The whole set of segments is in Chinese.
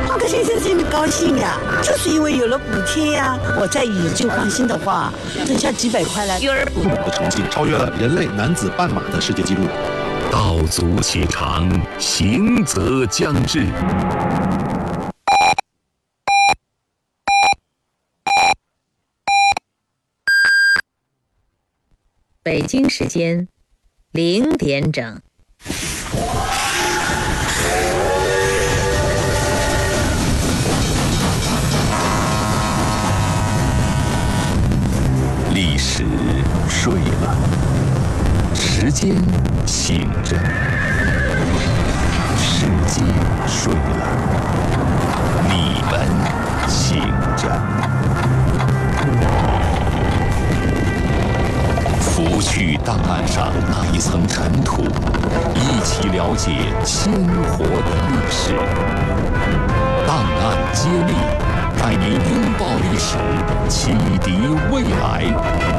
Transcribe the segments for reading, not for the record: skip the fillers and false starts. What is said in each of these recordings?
可先生真的高兴呀，就是因为有了补贴呀。我再以旧换新的话，剩下几百块了。 幼儿补的成绩超越了人类男子半马的世界纪录。 道阻且长，行则将至。 北京时间0点整。 历史睡了，时间醒着，世界睡了，你们醒着。拂去档案上那一层尘土，一起了解鲜活的历史。档案揭秘，带您拥抱历史，启迪未来。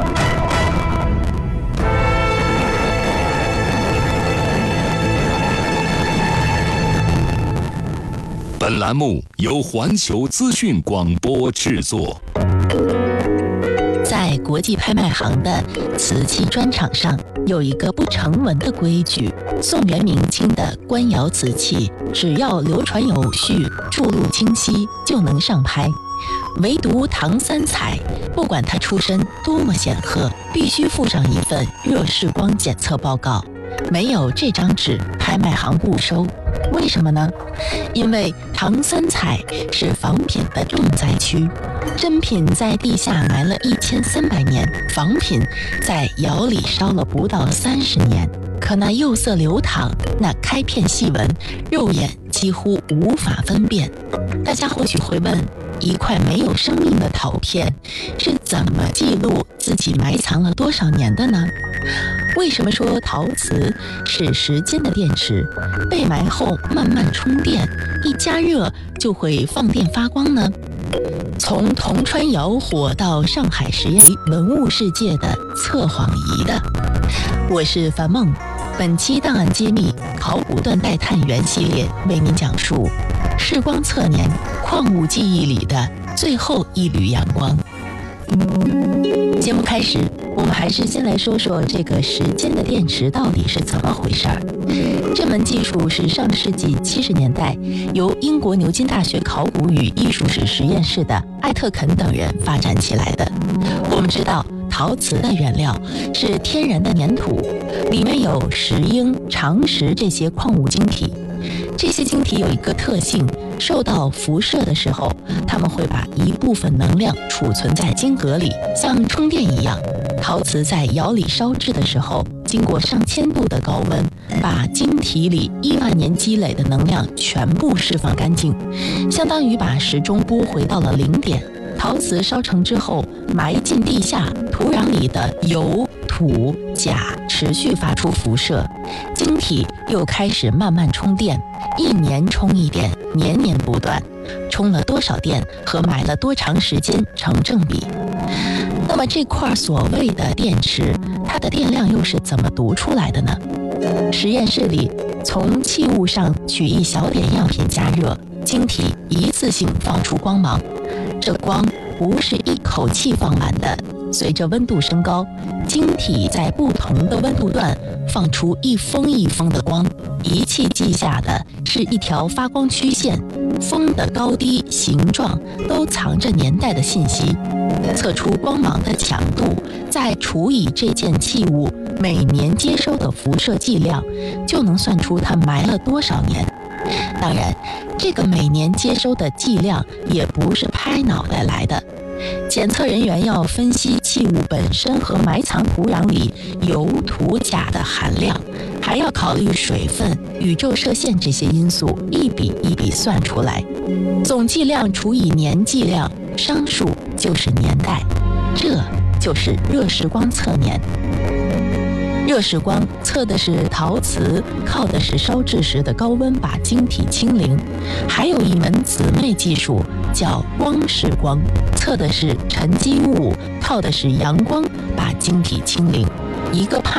本栏目由环球资讯广播制作。 在国际拍卖行的瓷器专场上，有一个不成文的规矩：宋元明清的官窑瓷器，只要流传有序、注录清晰，就能上拍。唯独唐三彩，不管他出身多么显赫，必须附上一份热释光检测报告。没有这张纸，拍卖行不收。为什么呢？因为唐三彩是仿品的重灾区，真品在地下埋了1300年，仿品在窑里烧了不到30年。可那釉色流淌，那开片细纹，肉眼几乎无法分辨。大家或许会问，一块没有生命的陶片是怎么记录自己埋藏了多少年的呢？为什么说陶瓷是时间的电池，被埋后慢慢充电，一加热就会放电发光呢？从铜川窑火到上海实验文物世界的测谎仪的，我是樊梦。本期档案揭秘考古断代探源系列为您讲述视光测年矿物记忆里的最后一缕阳光。节目开始，我们还是先来说说这个时间的电池到底是怎么回事儿。这门技术是上世纪70年代由英国牛津大学考古与艺术史实验室的艾特肯等人发展起来的。我们知道，陶瓷的原料是天然的粘土，里面有石英、长石这些矿物晶体。这些晶体有一个特性，受到辐射的时候，它们会把一部分能量储存在晶格里，像充电一样。陶瓷在窑里烧制的时候，经过上千度的高温，把晶体里1万年积累的能量全部释放干净，相当于把时钟拨回到了0点。陶瓷烧成之后，埋进地下，土壤里的油、土、钾持续发出辐射，晶体又开始慢慢充电，1年充一电，年年不断。充了多少电和埋了多长时间成正比。那么这块所谓的电池，它的电量又是怎么读出来的呢？实验室里从器物上取一小点样品加热，晶体一次性放出光芒。这光不是一口气放完的，随着温度升高，晶体在不同的温度段放出一峰一峰的光，仪器记下的是一条发光曲线，峰的高低、形状都藏着年代的信息。测出光芒的强度，再除以这件器物每年接收的辐射剂量，就能算出它埋了多少年。当然，这个每年接收的剂量也不是拍脑袋来的，检测人员要分析器物本身和埋藏土壤里油、土、钾的含量，还要考虑水分、宇宙射线这些因素，一笔一笔算出来。总剂量除以年剂量，商数就是年代，这就是热释光测年。热释光测的是陶瓷，靠的是烧制时的高温把晶体清零。还有一门姊妹技术叫光释光，测的是沉积物，靠的是阳光把晶体清零。一个怕